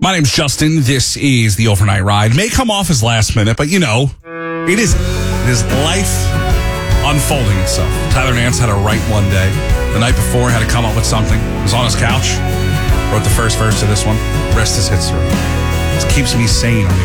My name's Justin. This is the Overnight Ride. May come off as last minute, but you know, it isn't. It is life unfolding itself. Tyler Nance had to write one day. The night before, had to come up with something. Was on his couch. Wrote the first verse of this one. Rest is history. This keeps me sane on the